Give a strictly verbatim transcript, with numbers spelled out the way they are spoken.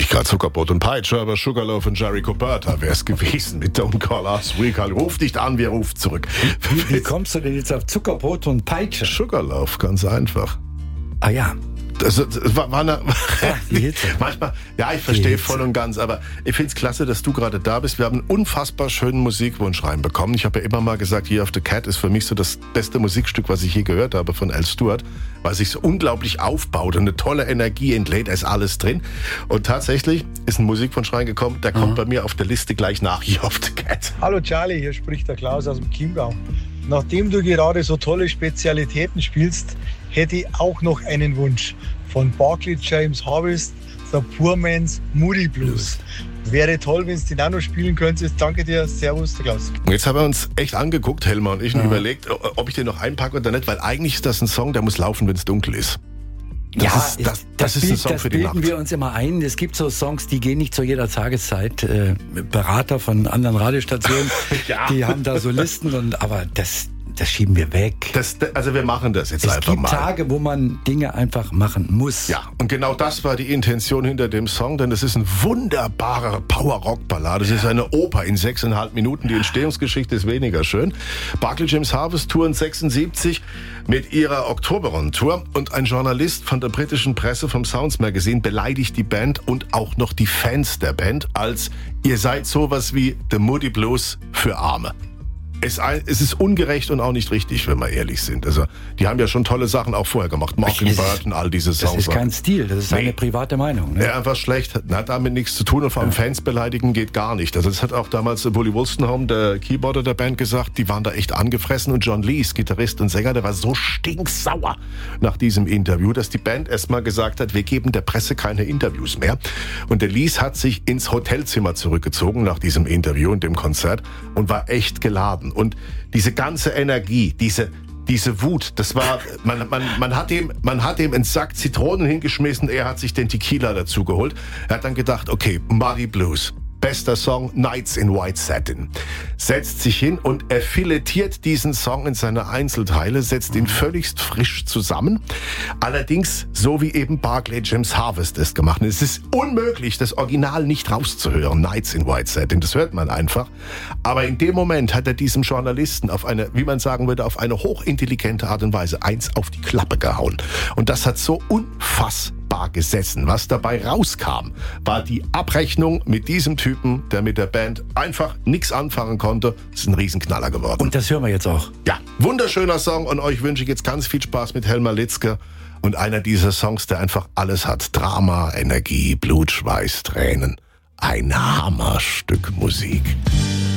ich gerade Zuckerbrot und Peitsche, aber Sugarloaf und Jerry Coberta wäre es gewesen mit Don't Call Us We Call. Ruf nicht an, wir rufen zurück. Wie, wie kommst du denn jetzt auf Zuckerbrot und Peitsche? Sugarloaf, ganz einfach. Ah ja. Das, das war, war eine, Ach, die Hitze. Manchmal, ja, ich verstehe voll und ganz, aber ich finde es klasse, dass du gerade da bist. Wir haben einen unfassbar schönen Musikwunsch reinbekommen. Ich habe ja immer mal gesagt, Year of the Cat ist für mich so das beste Musikstück, was ich je gehört habe von Al Stewart, weil sich so unglaublich aufbaut und eine tolle Energie entlädt, da ist alles drin. Und tatsächlich ist ein Musikwunsch reingekommen, der kommt mhm. bei mir auf der Liste gleich nach Year of the Cat. Hallo Charlie, hier spricht der Klaus aus dem Chiemgau. Nachdem du gerade so tolle Spezialitäten spielst, hätte ich auch noch einen Wunsch von Barclay James Harvest, The Poor Man's Moody Blues. Wäre toll, wenn es den auch noch spielen könntest. Danke dir, servus, der Klaus. Jetzt haben wir uns echt angeguckt, Helmer und ich, und ja. überlegt, ob ich den noch einpacke oder nicht, weil eigentlich ist das ein Song, der muss laufen, wenn es dunkel ist. Das ja, ist, das, das, das ist ein Song das für die bilden Nacht. wir uns immer ein. Es gibt so Songs, die gehen nicht zu jeder Tageszeit. Äh, Berater von anderen Radiostationen, ja. die haben da so Listen, und, aber das, das schieben wir weg. Das, also wir machen das jetzt es einfach mal. Es gibt Tage, wo man Dinge einfach machen muss. Ja, und genau das war die Intention hinter dem Song, denn es ist ein wunderbarer Power-Rock-Ballade. Es ja. ist eine Oper in sechseinhalb Minuten. Die Entstehungsgeschichte ist weniger schön. Barclay James Harvest touren sechsundsiebzig mit ihrer Oktoberon-Tour, und ein Journalist von der britischen Presse vom Sounds Magazine beleidigt die Band und auch noch die Fans der Band als ihr seid sowas wie The Moody Blues für Arme. Es, es ist ungerecht und auch nicht richtig, wenn wir ehrlich sind. Also, die haben ja schon tolle Sachen auch vorher gemacht. Mockingbird und all diese Songs. Das ist kein Stil, das ist nee. eine private Meinung. Ne? Ja, einfach schlecht. Hat damit nichts zu tun, und vor allem ja. Fans beleidigen geht gar nicht. Also, das hat auch damals Bully Wolstenholme, der Keyboarder der Band, gesagt. Die waren da echt angefressen, und John Lees, Gitarrist und Sänger, der war so stinksauer nach diesem Interview, dass die Band erstmal gesagt hat, wir geben der Presse keine Interviews mehr. Und der Lees hat sich ins Hotelzimmer zurückgezogen nach diesem Interview und dem Konzert und war echt geladen. Und diese ganze Energie, diese, diese Wut, das war, man, man, man hat ihm, man hat ihm einen Sack Zitronen hingeschmissen, er hat sich den Tequila dazu geholt. Er hat dann gedacht, okay, Muddy Blues. Bester Song, Nights in White Satin. Setzt sich hin und er filetiert diesen Song in seine Einzelteile, setzt ihn völligst frisch zusammen. Allerdings so wie eben Barclay James Harvest es gemacht hat. Es ist unmöglich, das Original nicht rauszuhören, Nights in White Satin. Das hört man einfach. Aber in dem Moment hat er diesem Journalisten auf eine, wie man sagen würde, auf eine hochintelligente Art und Weise eins auf die Klappe gehauen. Und das hat so unfassbar gesessen. Was dabei rauskam, war die Abrechnung mit diesem Typen, der mit der Band einfach nichts anfangen konnte. Das ist ein Riesenknaller geworden. Und das hören wir jetzt auch. Ja, wunderschöner Song, und euch wünsche ich jetzt ganz viel Spaß mit Helmer Litzke und einer dieser Songs, der einfach alles hat. Drama, Energie, Blut, Schweiß, Tränen. Ein Hammerstück Musik.